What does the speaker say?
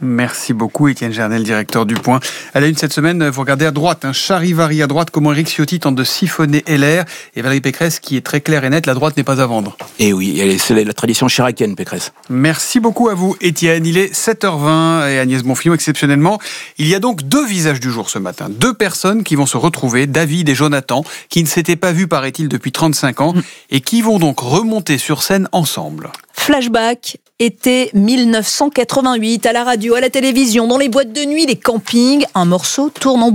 Merci beaucoup Étienne Gernel, directeur du Point. À la une cette semaine, vous regardez à droite, un charivari à droite, comment Éric Ciotti tente de siphonner LR et Valérie Pécresse qui est très claire et nette, la droite n'est pas à vendre. Et oui, c'est la tradition chiracienne, Pécresse. Merci beaucoup à vous Étienne, il est 7h20 et Agnès Bonfillon exceptionnellement. Il y a donc deux visages du jour ce matin, deux personnes qui vont se retrouver, David et Jonathan, qui ne s'étaient pas vus paraît-il depuis 35 ans et qui vont donc remonter sur scène ensemble. Flashback, été 1988, à la radio, à la télévision, dans les boîtes de nuit, les campings, un morceau tourne en